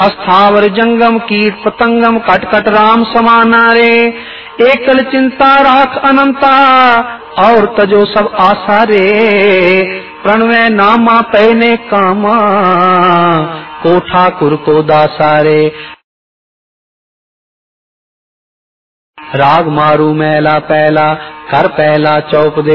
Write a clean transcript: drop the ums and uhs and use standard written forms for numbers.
अस्थावर जंगम कीट पतंगम cut cut Ram समाना रे। एकल चिंता राख अनंता और तजो सब आशा रे। प्रणवे नामा पहने कामा को ठाकुर को दासा रे। राग मारू मैला पहला कर पहला चौप दे।